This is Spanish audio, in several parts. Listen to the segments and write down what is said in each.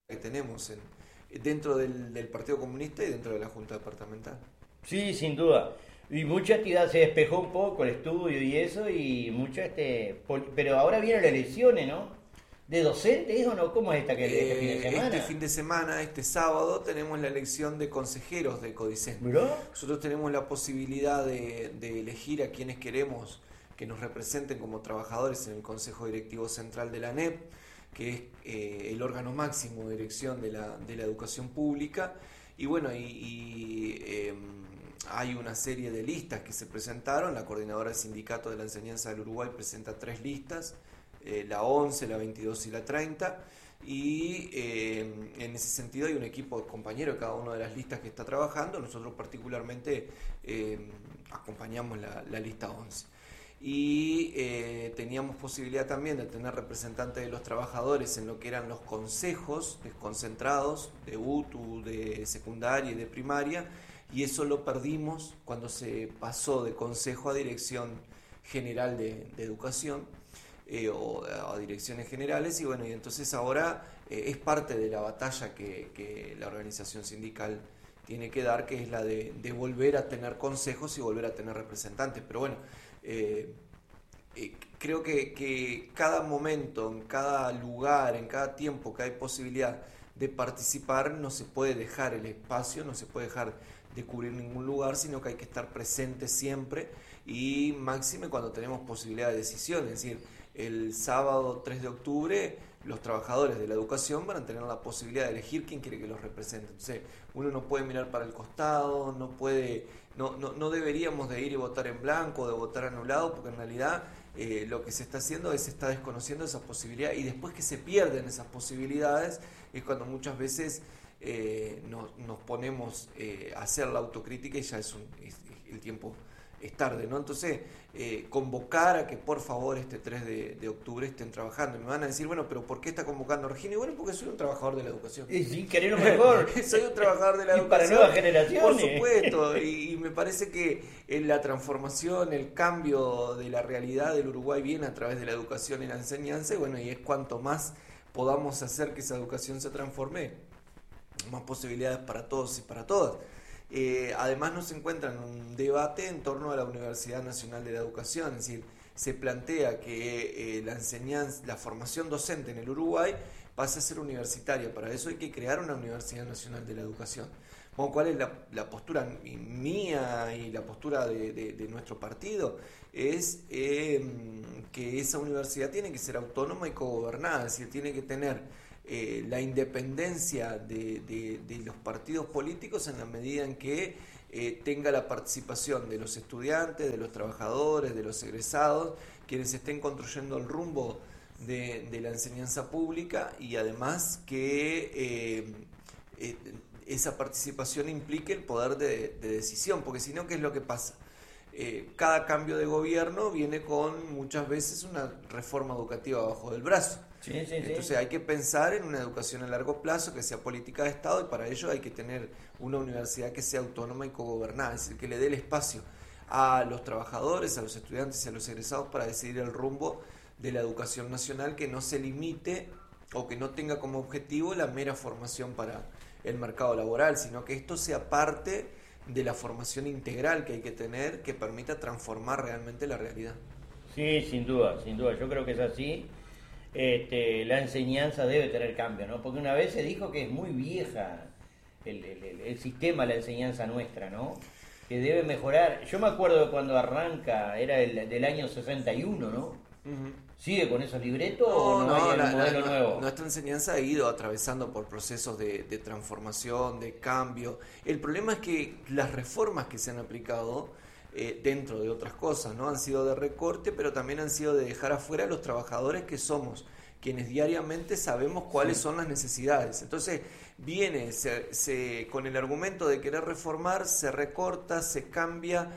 que tenemos dentro del Partido Comunista y dentro de la Junta Departamental. Sí, sin duda. Y mucha actividad se despejó un poco el estudio y eso, y mucho pero ahora vienen las elecciones, ¿no? ¿De docentes o no? ¿Cómo es esta que este fin de semana? Este fin de semana, este sábado, tenemos la elección de consejeros de Codicen. ¿Mirá? Nosotros tenemos la posibilidad de elegir a quienes queremos que nos representen como trabajadores en el Consejo Directivo Central de la ANEP, que es el órgano máximo de dirección de la educación pública. Y bueno, hay una serie de listas que se presentaron. La coordinadora del Sindicato de la Enseñanza del Uruguay presenta 3 listas, la 11, la 22 y la 30. Y en ese sentido hay un equipo de compañeros de cada una de las listas que está trabajando. Nosotros particularmente acompañamos la lista 11. Y teníamos posibilidad también de tener representantes de los trabajadores en lo que eran los consejos desconcentrados de UTU, de secundaria y de primaria, y eso lo perdimos cuando se pasó de consejo a dirección general de educación, o a direcciones generales. Y bueno, y entonces ahora es parte de la batalla que la organización sindical tiene que dar, que es la de volver a tener consejos y volver a tener representantes. Pero bueno, creo que cada momento, en cada lugar, en cada tiempo que hay posibilidad de participar, no se puede dejar el espacio, no se puede dejar de cubrir ningún lugar, sino que hay que estar presente siempre, y máxime cuando tenemos posibilidad de decisión. Es decir, el sábado 3 de octubre los trabajadores de la educación van a tener la posibilidad de elegir quién quiere que los represente. Entonces, uno no puede mirar para el costado, no deberíamos de ir y votar en blanco o de votar anulado, porque en realidad lo que se está haciendo es se está desconociendo esa posibilidad, y después que se pierden esas posibilidades es cuando muchas veces nos ponemos a hacer la autocrítica, y ya el tiempo es tarde, ¿no? Entonces, convocar a que por favor este 3 de octubre estén trabajando. Me van a decir, bueno, pero ¿por qué está convocando a Regina? Y bueno, porque soy un trabajador de la educación. Y sí, querer lo mejor. Soy un trabajador de la y educación. para nuevas generaciones. Por supuesto, y me parece que la transformación, el cambio de la realidad del Uruguay viene a través de la educación y la enseñanza, y bueno, y es cuanto más podamos hacer que esa educación se transforme, más posibilidades para todos y para todas. Además nos encuentran un debate en torno a la Universidad Nacional de la Educación, es decir, se plantea que la enseñanza, la formación docente en el Uruguay pase a ser universitaria. Para eso hay que crear una Universidad Nacional de la Educación. Bueno, ¿cuál es la postura mía y la postura de nuestro partido? Es que esa universidad tiene que ser autónoma y cogobernada, es decir, tiene que tener la independencia de los partidos políticos, en la medida en que tenga la participación de los estudiantes, de los trabajadores, de los egresados, quienes estén construyendo el rumbo de la enseñanza pública, y además que esa participación implique el poder de decisión, porque si no, ¿qué es lo que pasa? Cada cambio de gobierno viene con muchas veces una reforma educativa bajo del brazo. Sí. Entonces hay que pensar en una educación a largo plazo que sea política de Estado, y para ello hay que tener una universidad que sea autónoma y cogobernada, es decir, que le dé el espacio a los trabajadores, a los estudiantes y a los egresados para decidir el rumbo de la educación nacional, que no se limite o que no tenga como objetivo la mera formación para el mercado laboral, sino que esto sea parte de la formación integral que hay que tener, que permita transformar realmente la realidad. Sí, sin duda, yo creo que es así. La enseñanza debe tener cambio, ¿no? Porque una vez se dijo que es muy vieja el sistema de la enseñanza nuestra, ¿no? Que debe mejorar. Yo me acuerdo de cuando arranca, era del año 61, ¿no? Uh-huh. ¿Sigue con esos libretos o no hay un modelo nuevo? Nuestra enseñanza ha ido atravesando por procesos de transformación, de cambio. El problema es que las reformas que se han aplicado, dentro de otras cosas, ¿no?, han sido de recorte, pero también han sido de dejar afuera a los trabajadores que somos, quienes diariamente sabemos cuáles son las necesidades. Entonces viene con el argumento de querer reformar, se recorta, se cambia,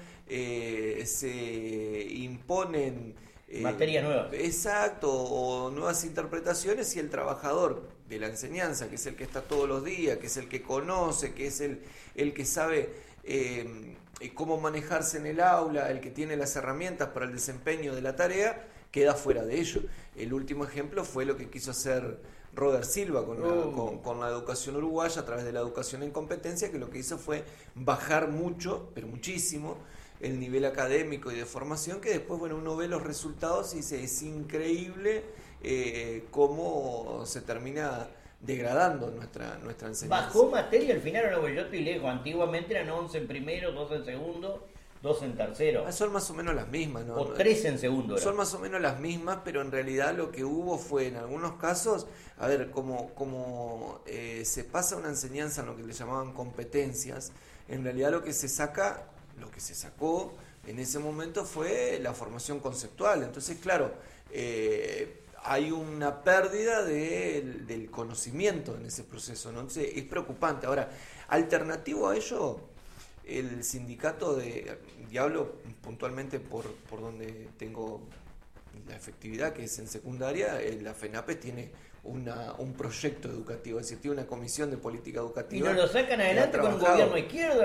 se imponen materias nuevas. Exacto, o nuevas interpretaciones, y el trabajador de la enseñanza, que es el que está todos los días, que es el que conoce, que es el que sabe cómo manejarse en el aula, el que tiene las herramientas para el desempeño de la tarea, queda fuera de ello. El último ejemplo fue lo que quiso hacer Robert Silva con la educación uruguaya a través de la educación en competencia, que lo que hizo fue bajar mucho, pero muchísimo, el nivel académico y de formación, que después, bueno, uno ve los resultados y dice, es increíble cómo se termina degradando nuestra enseñanza. Bajó materia al final, no, yo estoy lejos. Antiguamente eran 11 en primero, 2 en segundo, 2 en tercero. Son más o menos las mismas, ¿no? O 3 en segundo. Son más o menos las mismas, pero en realidad lo que hubo fue, en algunos casos, a ver, como se pasa una enseñanza en lo que le llamaban competencias, en realidad lo que se sacó en ese momento fue la formación conceptual. Entonces, claro, hay una pérdida del conocimiento en ese proceso, ¿no? Entonces es preocupante. Ahora, alternativo a ello, el sindicato y hablo puntualmente por donde tengo la efectividad, que es en secundaria, la FENAPES tiene un proyecto educativo, es decir, tiene una comisión de política educativa. Y no lo sacan adelante con un gobierno izquierdo,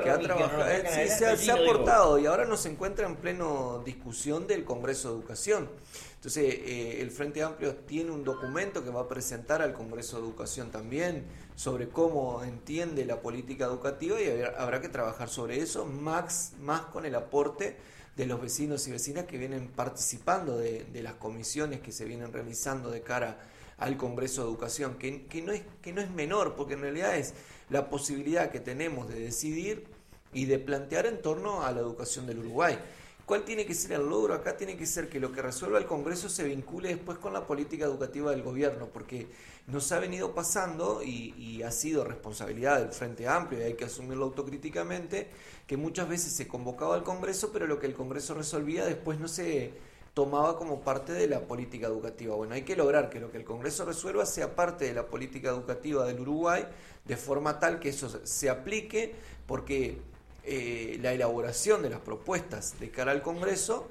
se ha aportado y ahora no se encuentra en pleno discusión del Congreso de Educación. Entonces, el Frente Amplio tiene un documento que va a presentar al Congreso de Educación también sobre cómo entiende la política educativa y habrá que trabajar sobre eso, más con el aporte de los vecinos y vecinas que vienen participando de las comisiones que se vienen realizando de cara al Congreso de Educación, que no es menor, porque en realidad es la posibilidad que tenemos de decidir y de plantear en torno a la educación del Uruguay. ¿Cuál tiene que ser el logro? Acá tiene que ser que lo que resuelva el Congreso se vincule después con la política educativa del gobierno, porque nos ha venido pasando, y ha sido responsabilidad del Frente Amplio, y hay que asumirlo autocríticamente, que muchas veces se convocaba al Congreso, pero lo que el Congreso resolvía después no se tomaba como parte de la política educativa. Bueno, hay que lograr que lo que el Congreso resuelva sea parte de la política educativa del Uruguay, de forma tal que eso se aplique, porque la elaboración de las propuestas de cara al Congreso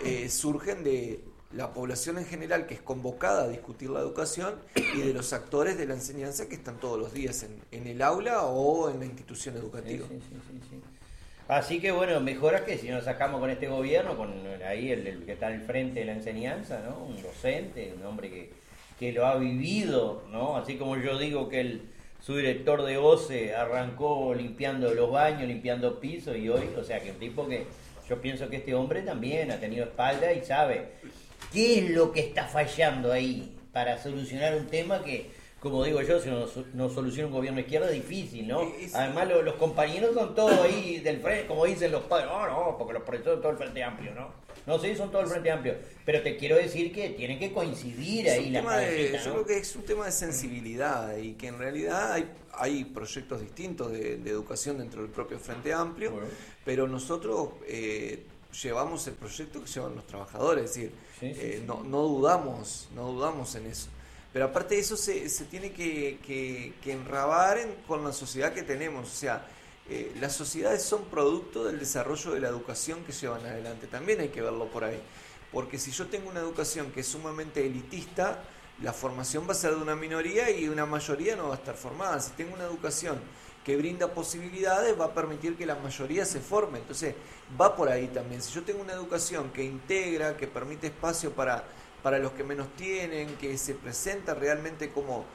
surgen de la población en general, que es convocada a discutir la educación, y de los actores de la enseñanza que están todos los días en el aula o en la institución educativa. Sí. Así que bueno, mejoras que si nos sacamos con este gobierno, con ahí el que está al frente de la enseñanza, ¿no? Un docente, un hombre que lo ha vivido, ¿no? Así como yo digo que su director de OCE arrancó limpiando los baños, limpiando pisos, y hoy, o sea, que un tipo que yo pienso que este hombre también ha tenido espalda y sabe qué es lo que está fallando ahí para solucionar un tema que, como digo yo, si no soluciona un gobierno de izquierda es difícil, ¿no? Además los compañeros son todos ahí del frente, como dicen los padres, no, porque los profesores son todo el Frente Amplio, ¿no? No sé, son todo el Frente Amplio, pero te quiero decir que tienen que coincidir ahí las cabecitas, ¿no? Yo creo que es un tema de sensibilidad y que en realidad hay proyectos distintos de educación dentro del propio Frente Amplio, bueno, pero nosotros llevamos el proyecto que llevan los trabajadores, es decir, no dudamos en eso. Pero aparte de eso se tiene que enrabar con la sociedad que tenemos. O sea, las sociedades son producto del desarrollo de la educación que llevan adelante. También hay que verlo por ahí. Porque si yo tengo una educación que es sumamente elitista, la formación va a ser de una minoría y una mayoría no va a estar formada. Si tengo una educación que brinda posibilidades, va a permitir que la mayoría se forme. Entonces, va por ahí también. Si yo tengo una educación que integra, que permite espacio para los que menos tienen, que se presenta realmente como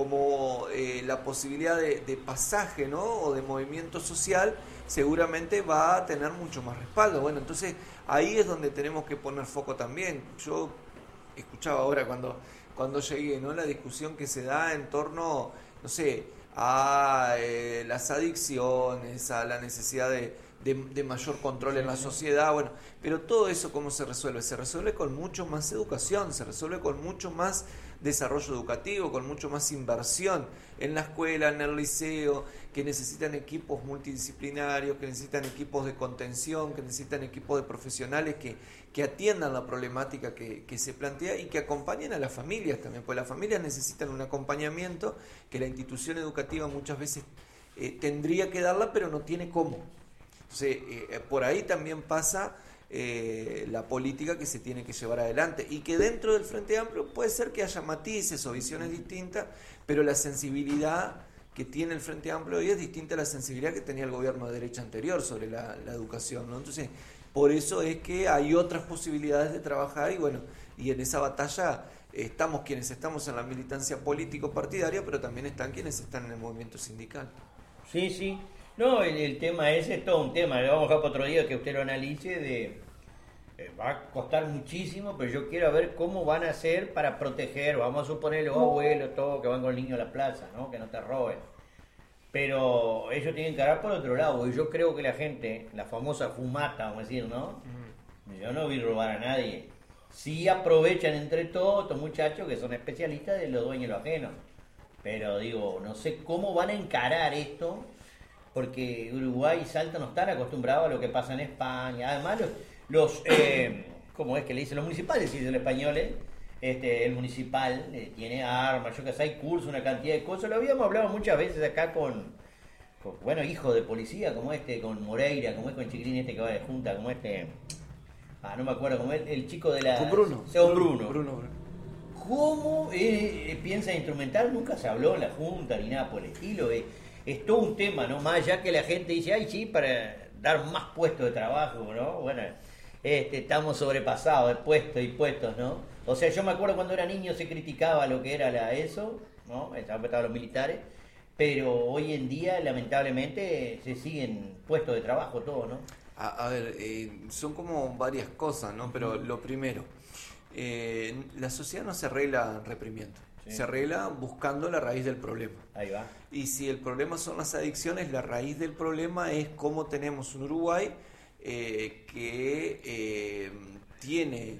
la posibilidad de pasaje, ¿no? O de movimiento social, seguramente va a tener mucho más respaldo. Bueno, entonces ahí es donde tenemos que poner foco también. Yo escuchaba ahora cuando llegué, ¿no? La discusión que se da en torno, no sé, a las adicciones, a la necesidad de mayor control en la sociedad, bueno, pero todo eso ¿cómo se resuelve? Se resuelve con mucho más educación, se resuelve con mucho más desarrollo educativo, con mucho más inversión en la escuela, en el liceo, que necesitan equipos multidisciplinarios, que necesitan equipos de contención, que necesitan equipos de profesionales que atiendan la problemática que se plantea y que acompañen a las familias también, porque las familias necesitan un acompañamiento que la institución educativa muchas veces tendría que darla, pero no tiene cómo. Entonces, por ahí también pasa la política que se tiene que llevar adelante y que dentro del Frente Amplio puede ser que haya matices o visiones distintas, pero la sensibilidad que tiene el Frente Amplio hoy es distinta a la sensibilidad que tenía el gobierno de derecha anterior sobre la educación, ¿no? Entonces, por eso es que hay otras posibilidades de trabajar y bueno, y en esa batalla estamos quienes estamos en la militancia político-partidaria, pero también están quienes están en el movimiento sindical. Sí, sí. No, el tema ese es todo un tema. Le vamos a dejar para otro día que usted lo analice. Va a costar muchísimo, pero yo quiero ver cómo van a hacer para proteger, vamos a suponer los abuelos, todos que van con el niño a la plaza, ¿no? Que no te roben. Pero ellos tienen que agarrar por otro lado, y yo creo que la gente, la famosa fumata, vamos a decir, ¿no? Yo no vi robar a nadie. Sí aprovechan entre todos estos muchachos que son especialistas de los dueños y los ajenos. Pero digo, no sé cómo van a encarar esto, porque Uruguay y Salta no están acostumbrados a lo que pasa en España. Además, ¿cómo es que le dicen los municipales? Si dicen los españoles, el municipal tiene armas, yo que sé, hay cursos, una cantidad de cosas. Lo habíamos hablado muchas veces acá con bueno, hijos de policía, como con Moreira, como con Chiquirín que va de junta, como no me acuerdo, como el chico de la... Con Bruno. Bruno. ¿Cómo piensa instrumental? Nunca se habló en la junta ni nada por el estilo. Es todo un tema, ¿no? Más allá que la gente dice, ay, sí, para dar más puestos de trabajo, ¿no? Bueno, estamos sobrepasados de puestos, ¿no? O sea, yo me acuerdo cuando era niño se criticaba lo que era eso, ¿no? Estaban los militares, pero hoy en día, lamentablemente, se siguen puestos de trabajo todo, ¿no? A ver, son como varias cosas, ¿no? Pero lo primero, la sociedad no se arregla reprimiendo. Sí. Se arregla buscando la raíz del problema. Ahí va. Y si el problema son las adicciones, la raíz del problema es cómo tenemos un Uruguay que tiene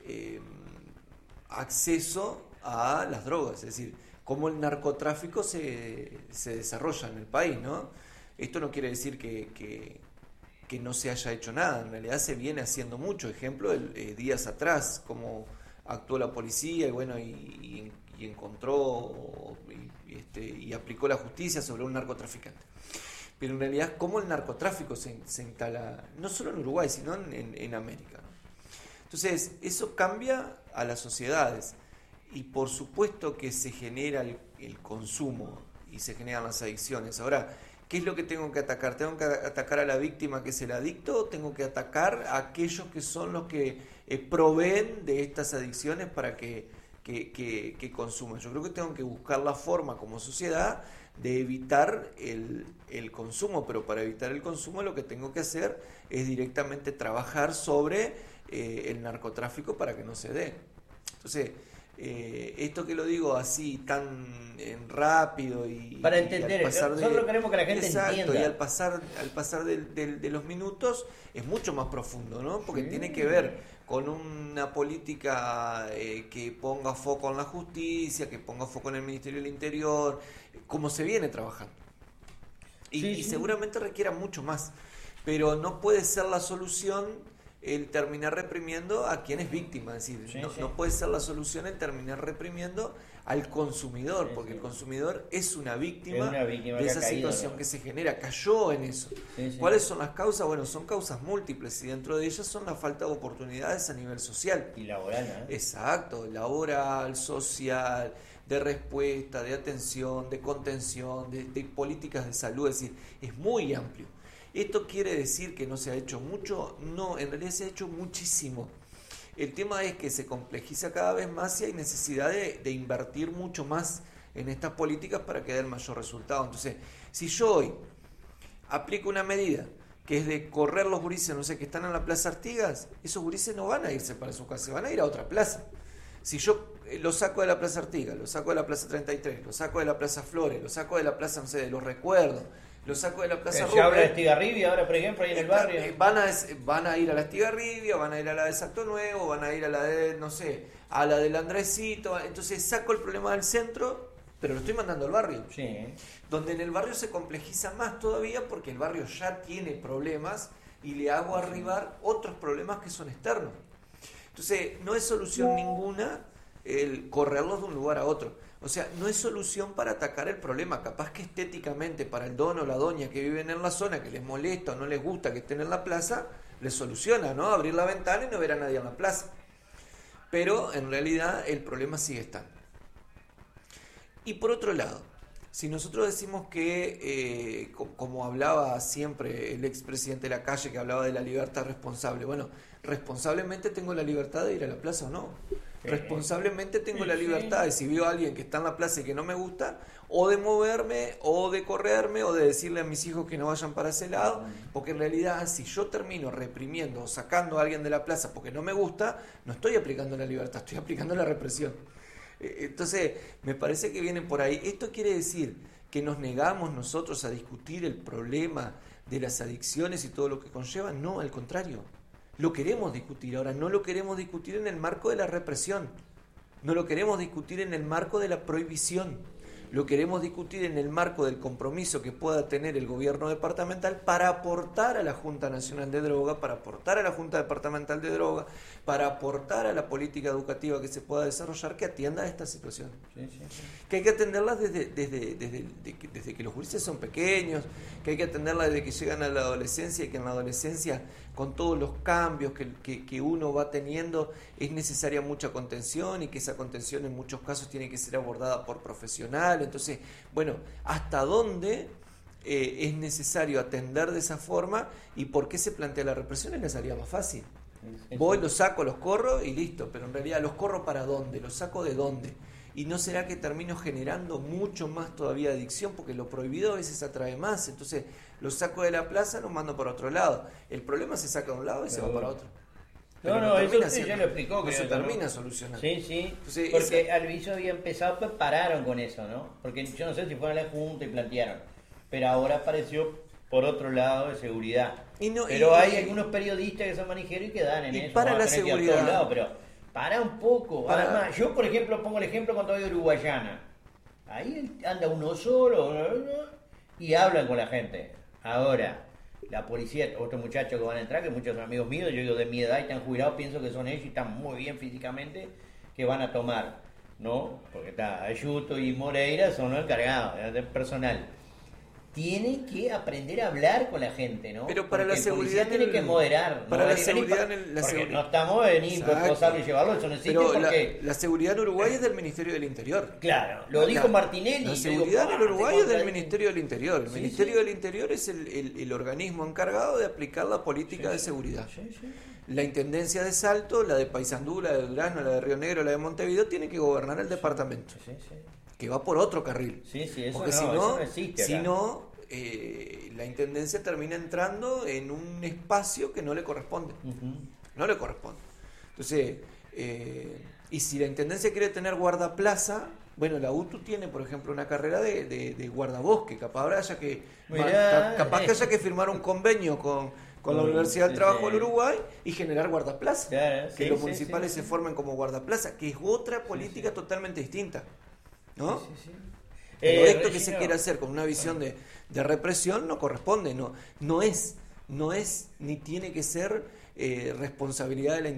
acceso a las drogas, es decir, cómo el narcotráfico se desarrolla en el país, ¿no? Esto no quiere decir que no se haya hecho nada, en realidad se viene haciendo mucho. Ejemplo, días atrás, cómo actuó la policía y encontró y aplicó la justicia sobre un narcotraficante. Pero en realidad, cómo el narcotráfico se instala, no solo en Uruguay, sino en América, ¿no? Entonces, eso cambia a las sociedades y por supuesto que se genera el consumo y se generan las adicciones. Ahora, ¿qué es lo que tengo que atacar? ¿Tengo que atacar a la víctima que es el adicto o tengo que atacar a aquellos que son los que proveen de estas adicciones para que consuman? Yo creo que tengo que buscar la forma como sociedad de evitar el consumo, pero para evitar el consumo lo que tengo que hacer es directamente trabajar sobre el narcotráfico para que no se dé. Entonces, esto que lo digo así tan rápido y para entender, nosotros queremos que la gente entienda. Y al pasar de los minutos es mucho más profundo, ¿no? Porque tiene que ver con una política que ponga foco en la justicia, que ponga foco en el Ministerio del Interior, como se viene trabajando. Y seguramente requiera mucho más, pero no puede ser la solución el terminar reprimiendo a quien es víctima, es decir, no puede ser la solución el terminar reprimiendo al consumidor, porque el consumidor es una víctima de esa situación, ¿no?, que se genera, cayó en eso. ¿Cuáles son las causas? Bueno, son causas múltiples y dentro de ellas son la falta de oportunidades a nivel social. Y laboral, ¿no? Exacto, laboral, social, de respuesta, de atención, de contención, de políticas de salud, es decir, es muy amplio. ¿Esto quiere decir que no se ha hecho mucho? No, en realidad se ha hecho muchísimo. El tema es que se complejiza cada vez más y hay necesidad de invertir mucho más en estas políticas para que dé el mayor resultado. Entonces, si yo hoy aplico una medida que es de correr los gurises, no sé, que están en la Plaza Artigas, esos gurises no van a irse para su casa, van a ir a otra plaza. Si yo lo saco de la Plaza Artigas, lo saco de la Plaza 33, lo saco de la Plaza Flores, lo saco de la Plaza, no sé, de los Recuerdos, lo saco de la Plaza Rubén. Se habla de Estigarribia ahora, por ejemplo, ahí en el barrio. Van a ir a la Estigarribia, van a ir a la de Salto Nuevo, van a ir a la de, no sé, a la del Andresito. Entonces saco el problema del centro, pero lo estoy mandando al barrio. Sí. Donde en el barrio se complejiza más todavía porque el barrio ya tiene problemas y le hago arribar otros problemas que son externos. Entonces no es solución ninguna el correrlos de un lugar a otro. O sea, no es solución para atacar el problema. Capaz que estéticamente para el don o la doña que viven en la zona, que les molesta o no les gusta que estén en la plaza, les soluciona, ¿no? Abrir la ventana y no ver a nadie en la plaza. Pero en realidad el problema sigue estando. Y por otro lado, si nosotros decimos que, como hablaba siempre el expresidente Lacalle, que hablaba de la libertad responsable, bueno, responsablemente tengo la libertad de ir a la plaza o no. Responsablemente tengo Sí, la libertad de, si veo a alguien que está en la plaza y que no me gusta, o de moverme, o de correrme, o de decirle a mis hijos que no vayan para ese lado, porque en realidad si yo termino reprimiendo o sacando a alguien de la plaza porque no me gusta, no estoy aplicando la libertad, estoy aplicando la represión. Entonces, me parece que viene por ahí. Esto quiere decir que nos negamos nosotros a discutir el problema de las adicciones y todo lo que conlleva. No, al contrario, lo queremos discutir. Ahora, no lo queremos discutir en el marco de la represión, no lo queremos discutir en el marco de la prohibición, lo queremos discutir en el marco del compromiso que pueda tener el gobierno departamental para aportar a la Junta Nacional de Droga, para aportar a la Junta Departamental de Droga, para aportar a la política educativa que se pueda desarrollar que atienda a esta situación. Sí. Que hay que atenderlas desde que los gurises son pequeños, que hay que atenderlas desde que llegan a la adolescencia y que en la adolescencia, con todos los cambios que uno va teniendo, es necesaria mucha contención y que esa contención en muchos casos tiene que ser abordada por profesionales. Entonces, bueno, ¿hasta dónde es necesario atender de esa forma y por qué se plantea la represión? Es la salida más fácil. Voy, los saco, los corro y listo, pero en realidad los corro ¿para dónde? ¿Los saco de dónde? ¿Y no será que termino generando mucho más todavía adicción? Porque lo prohibido a veces atrae más. Entonces, los saco de la plaza, los mando para otro lado. El problema se saca de un lado y se va para otro. No, eso sí ya lo explicó. No se termina solucionando. Sí. Entonces, porque Alviso había empezado, pues pararon con eso, ¿no? Porque yo no sé si fueron a la Junta y plantearon. Pero ahora apareció por otro lado de seguridad. Pero hay algunos periodistas que son manijeros y que dan en eso. Para la seguridad. Pero para un poco. Además, yo, por ejemplo, pongo el ejemplo cuando voy a Uruguayana. Ahí anda uno solo y hablan con la gente. Ahora, la policía, otros muchachos que van a entrar, que muchos son amigos míos, yo digo de mi edad y están jubilados, pienso que son ellos y están muy bien físicamente, que van a tomar, ¿no? Porque está Ayuto y Moreira son los encargados del personal. Tienen que aprender a hablar con la gente, ¿no? Pero para porque la seguridad tiene que moderar. Para ¿no? la seguridad porque no estamos en imposable llevarlo, eso no existe. Pero porque la seguridad en Uruguay es del Ministerio del Interior. Claro, lo dijo Martinelli. La seguridad en Uruguay es del Ministerio del Interior. El Ministerio del Interior es el organismo encargado de aplicar la política de seguridad. La Intendencia de Salto, la de Paysandú, la de Durazno, la de Río Negro, la de Montevideo, tiene que gobernar el departamento. Que va por otro carril. Eso porque eso no existe acá. Si no, la Intendencia termina entrando en un espacio que no le corresponde. No le corresponde. Entonces, y si la Intendencia quiere tener guardaplaza, bueno, la UTU tiene, por ejemplo, una carrera de guardabosque. Capaz que haya que firmar un convenio con la Universidad del Trabajo del Uruguay y generar guardaplaza. Que los municipales se formen como guardaplaza, que es otra política totalmente distinta. ¿No? Pero esto que se quiere hacer con una visión de represión no corresponde, no es ni tiene que ser responsabilidad de la